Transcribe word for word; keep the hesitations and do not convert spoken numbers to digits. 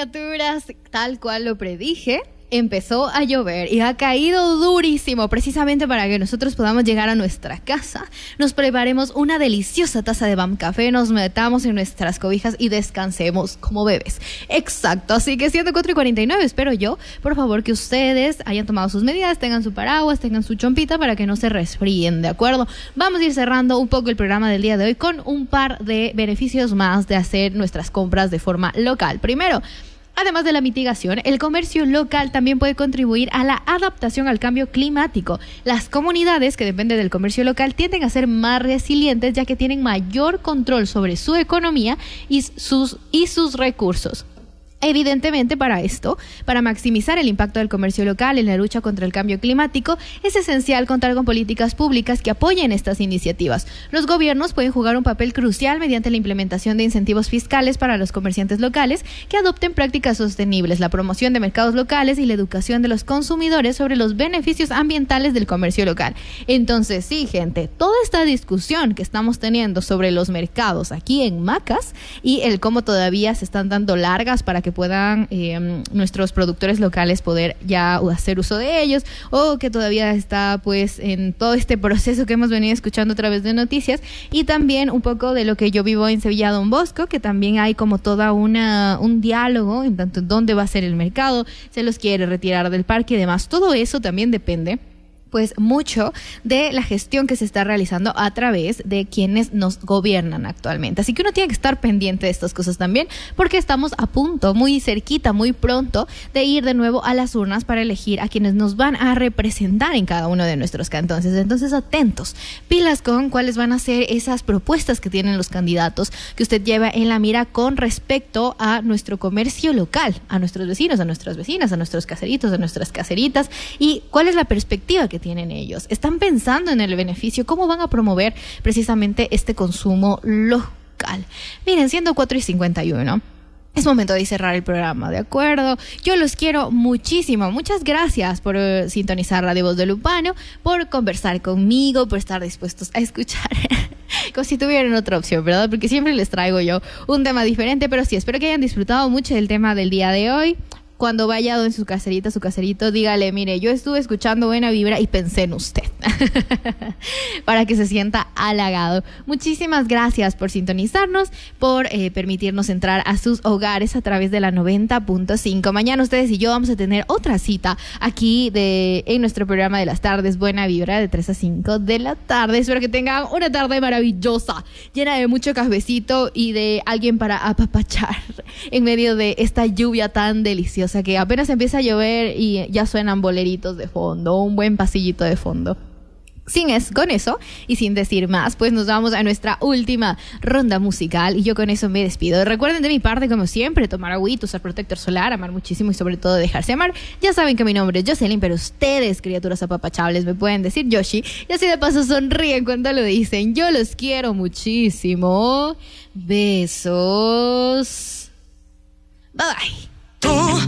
criaturas, tal cual lo predije, empezó a llover y ha caído durísimo, precisamente para que nosotros podamos llegar a nuestra casa, nos preparemos una deliciosa taza de Bam Café, nos metamos en nuestras cobijas y descansemos como bebés. Exacto, así que siete, cuatro y cuarenta y nueve, espero yo, por favor, que ustedes hayan tomado sus medidas, tengan su paraguas, tengan su chompita para que no se resfríen, ¿de acuerdo? Vamos a ir cerrando un poco el programa del día de hoy con un par de beneficios más de hacer nuestras compras de forma local. Primero, además de la mitigación, el comercio local también puede contribuir a la adaptación al cambio climático. Las comunidades que dependen del comercio local tienden a ser más resilientes, ya que tienen mayor control sobre su economía y sus, y sus recursos. Evidentemente, para esto, para maximizar el impacto del comercio local en la lucha contra el cambio climático, es esencial contar con políticas públicas que apoyen estas iniciativas. Los gobiernos pueden jugar un papel crucial mediante la implementación de incentivos fiscales para los comerciantes locales que adopten prácticas sostenibles, la promoción de mercados locales y la educación de los consumidores sobre los beneficios ambientales del comercio local. Entonces, sí, gente, toda esta discusión que estamos teniendo sobre los mercados aquí en Macas y el cómo todavía se están dando largas para que puedan eh, nuestros productores locales poder ya hacer uso de ellos, o que todavía está pues en todo este proceso que hemos venido escuchando a través de noticias, y también un poco de lo que yo vivo en Sevilla Don Bosco, que también hay como toda una un diálogo en tanto dónde va a ser el mercado, se los quiere retirar del parque y demás. Todo eso también depende pues mucho de la gestión que se está realizando a través de quienes nos gobiernan actualmente. Así que uno tiene que estar pendiente de estas cosas también, porque estamos a punto, muy cerquita, muy pronto, de ir de nuevo a las urnas para elegir a quienes nos van a representar en cada uno de nuestros cantones. Entonces, atentos, pilas con cuáles van a ser esas propuestas que tienen los candidatos que usted lleva en la mira con respecto a nuestro comercio local, a nuestros vecinos, a nuestras vecinas, a nuestros caseritos, a nuestras caseritas, y cuál es la perspectiva que tienen ellos. ¿Están pensando en el beneficio? ¿Cómo van a promover precisamente este consumo local? Miren, siendo cuatro y cincuenta y uno, es momento de cerrar el programa, ¿de acuerdo? Yo los quiero muchísimo. Muchas gracias por uh, sintonizar Radio Voz de Lupano, por conversar conmigo, por estar dispuestos a escuchar como si tuvieran otra opción, ¿verdad? Porque siempre les traigo yo un tema diferente, pero sí, espero que hayan disfrutado mucho del tema del día de hoy. Cuando vaya en su caserita, su caserito, dígale, mire, yo estuve escuchando Buena Vibra y pensé en usted, para que se sienta halagado. Muchísimas gracias por sintonizarnos, por eh, permitirnos entrar a sus hogares a través de la noventa punto cinco. Mañana ustedes y yo vamos a tener otra cita aquí de en nuestro programa de las tardes, Buena Vibra, de tres a cinco de la tarde. Espero que tengan una tarde maravillosa, llena de mucho cafecito y de alguien para apapachar en medio de esta lluvia tan deliciosa, que apenas empieza a llover y ya suenan boleritos de fondo, un buen pasillito de fondo. Sin es, con eso y sin decir más, pues nos vamos a nuestra última ronda musical y yo con eso me despido. Recuerden de mi parte, como siempre, tomar agüita, usar protector solar, amar muchísimo y sobre todo dejarse amar. Ya saben que mi nombre es Jocelyn, pero ustedes, criaturas apapachables, me pueden decir Yoshi, y así de paso sonríen cuando lo dicen. Yo los quiero muchísimo. Besos. Bye bye.